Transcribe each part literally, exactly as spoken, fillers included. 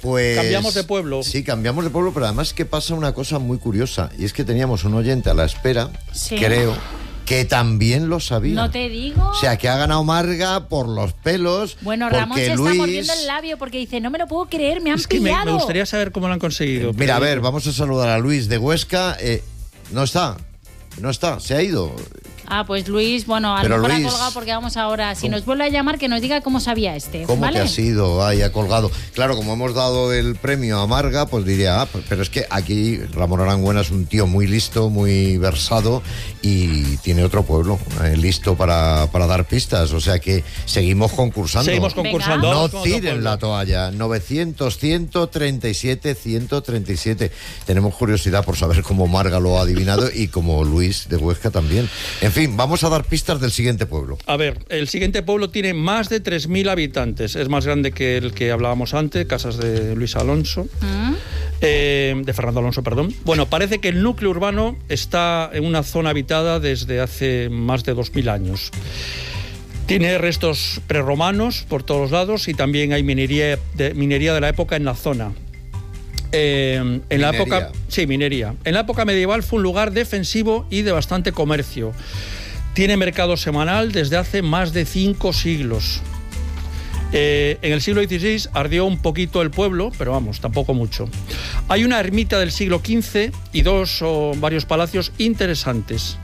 pues... Cambiamos de pueblo. Sí, cambiamos de pueblo, pero además que pasa una cosa muy curiosa, y es que teníamos un oyente a la espera, sí. creo, que también lo sabía. No te digo. O sea, que ha ganado Marga por los pelos. Bueno, Ramón se Luis... está mordiendo el labio porque dice, no me lo puedo creer, me han es que pillado. Me, me gustaría saber cómo lo han conseguido. Eh, mira, a ver, vamos a saludar a Luis de Huesca. Eh, no está, no está, se ha ido. Ah, pues Luis, bueno, a lo mejor ha colgado porque vamos ahora. Si ¿Cómo? nos vuelve a llamar, que nos diga cómo sabía este. ¿Cómo ¿vale? que ha sido? Ay, ha colgado. Claro, como hemos dado el premio a Marga, pues diría, ah, pues, pero es que aquí Ramón Arangüena es un tío muy listo, muy versado y tiene otro pueblo eh, listo para, para dar pistas. O sea que seguimos concursando. Seguimos concursando. No tiren la toalla. novecientos, ciento treinta y siete, ciento treinta y siete. Tenemos curiosidad por saber cómo Marga lo ha adivinado y como Luis de Huesca también. En fin, vamos a dar pistas del siguiente pueblo. A ver, el siguiente pueblo tiene más de tres mil habitantes. Es más grande que el que hablábamos antes, Casas de Luis Alonso. ¿Mm? Eh, de Fernando Alonso, perdón. Bueno, parece que el núcleo urbano está en una zona habitada desde hace más de dos mil años. Tiene restos prerromanos por todos lados y también hay minería de, minería de la época en la zona. Eh, en minería. la época sí, minería. En la época medieval fue un lugar defensivo y de bastante comercio. Tiene mercado semanal desde hace más de cinco siglos. Eh, en el siglo dieciséis ardió un poquito el pueblo, pero vamos, tampoco mucho. Hay una ermita del siglo quince y dos o varios palacios interesantes.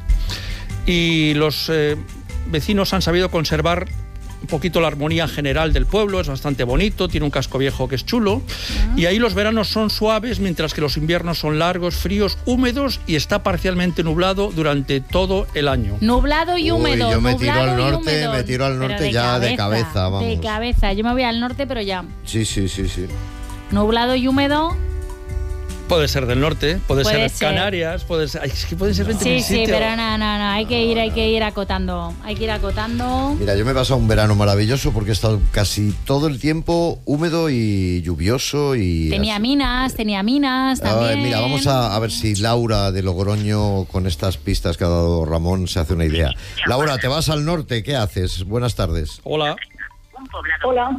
Y los eh, vecinos han sabido conservar un poquito la armonía general del pueblo, es bastante bonito, tiene un casco viejo que es chulo, uh-huh. y ahí los veranos son suaves, mientras que los inviernos son largos, fríos, húmedos y está parcialmente nublado durante todo el año. Nublado y húmedo. Uy, yo me nublado tiro al norte, húmedo. me tiro al norte de ya cabeza, de cabeza, vamos. De cabeza, yo me voy al norte, pero ya. Sí, sí, sí, sí. Nublado y húmedo. Puede ser del norte, puede, puede ser, ser Canarias, puede ser, es que puede ser veinte Sí, mil sí, sitios. pero no, no, no, hay que ir, hay que ir acotando, hay que ir acotando. Mira, yo me he pasado un verano maravilloso porque he estado casi todo el tiempo húmedo y lluvioso y... Tenía así. minas, tenía minas también. Ver, mira, vamos a, a ver si Laura de Logroño, con estas pistas que ha dado Ramón, se hace una idea. Laura, te vas al norte, ¿qué haces? Buenas tardes. Hola. Hola.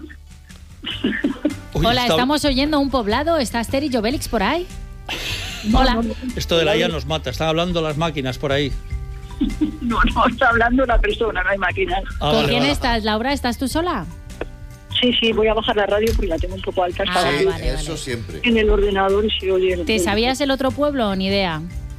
Uy, Hola, está... estamos oyendo un poblado. ¿Está Asterix y Obelix por ahí? Hola. Esto de la I A nos mata. Están hablando las máquinas por ahí. No, no, está hablando la persona, no hay máquinas. Ah, ¿Con vale, quién vale. estás, Laura? ¿Estás tú sola? Sí, sí, voy a bajar la radio porque la tengo un poco alta. Ah, Estaba Sí, vale, eso vale. siempre. en el ordenador y se oye... el- ¿Te sabías el otro pueblo? Ni idea.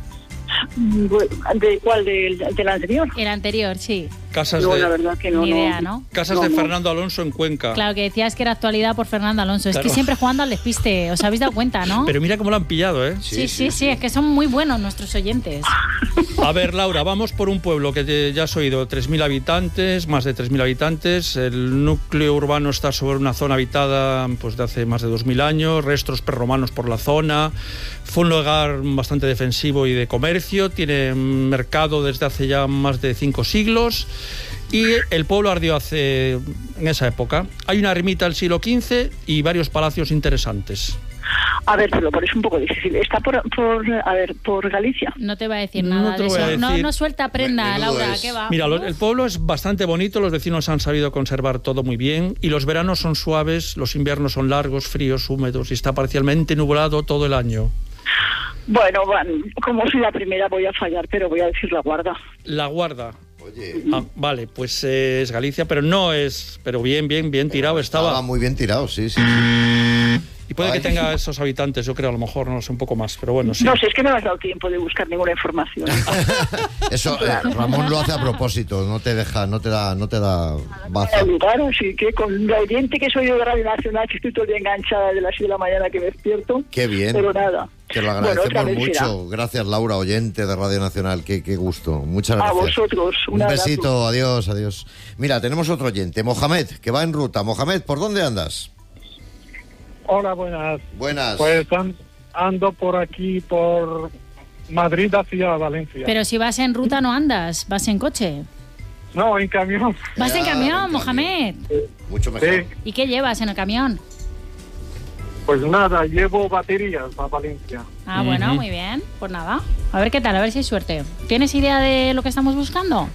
¿De cuál? ¿Del, del anterior? El anterior, sí. Casas No, la de, verdad que no. Ni no. idea, ¿no? casas No, de no. Fernando Alonso en Cuenca. Claro, que decías que era actualidad por Fernando Alonso. Es Claro. que siempre jugando al despiste. ¿Os habéis dado cuenta, no? Pero mira cómo lo han pillado, ¿eh? Sí, sí, sí, es que son muy buenos nuestros oyentes. A ver, Laura, vamos por un pueblo que te- ya has oído, tres mil habitantes, más de tres mil habitantes. El núcleo urbano está sobre una zona habitada pues, de hace más de dos mil años, restos prerromanos por la zona. Fue un lugar bastante defensivo y de comercio, tiene mercado desde hace ya más de cinco siglos. Y el pueblo ardió hace, en esa época. Hay una ermita del siglo quince y varios palacios interesantes. A ver, pero por eso es un poco difícil. Está por, por a ver, por Galicia. No te va a decir No nada te de voy a eso. No, decir. no suelta prenda, Menudo Laura, es. ¿qué va? Mira, lo- el pueblo es bastante bonito, los vecinos han sabido conservar todo muy bien y los veranos son suaves, los inviernos son largos, fríos, húmedos y está parcialmente nublado todo el año. Bueno, van, como soy la primera voy a fallar, pero voy a decir La Guarda. La Guarda. Oye, Ah, vale, pues eh, es Galicia, pero no es... Pero bien, bien, bien tirado estaba. estaba muy bien tirado, sí, sí. sí. Y puede Ay. que tenga esos habitantes, yo creo, a lo mejor, no sé, un poco más, pero bueno, sí. No sé, es que no me has dado tiempo de buscar ninguna información. Eso, eh, Ramón lo hace a propósito, no te deja, no te da, no te da baza. Claro, así que con la oyente que soy de Radio Nacional, que estoy todo el día enganchada de las seis de la mañana que me despierto. Qué bien. Pero nada. Te lo Bueno, otra agradecemos vez será. mucho. Gracias, Laura, oyente de Radio Nacional. Qué, qué gusto. Muchas A gracias. vosotros. Un Un besito, abrazo. adiós, adiós. Mira, tenemos otro oyente, Mohamed, que va en ruta. Mohamed, ¿por dónde andas? Hola, buenas. Buenas. Pues an- ando por aquí, por Madrid hacia Valencia. Pero si vas en ruta no andas, vas en coche. No, en camión. Vas Ya, en camión, en Mohamed. Mucho mejor. Sí, ¿Y qué llevas en el camión? pues nada, llevo baterías a Valencia. Ah, bueno, Ujú. muy bien. Pues nada, a ver qué tal, a ver si hay suerte. ¿Tienes idea de lo que estamos buscando?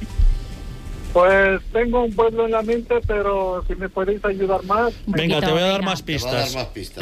Pues tengo un pueblo en la mente, pero si me podéis ayudar más. Un Venga, poquito, te voy a dar venga. más Te va a dar pistas. más pistas.